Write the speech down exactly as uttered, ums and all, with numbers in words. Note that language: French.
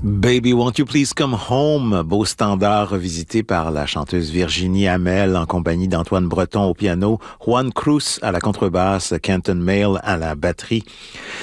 Baby, won't you please come home? Beau standard revisité par la chanteuse Virginie Hamel en compagnie d'Antoine Breton au piano, Juan Cruz à la contrebasse, Kenton Mail à la batterie.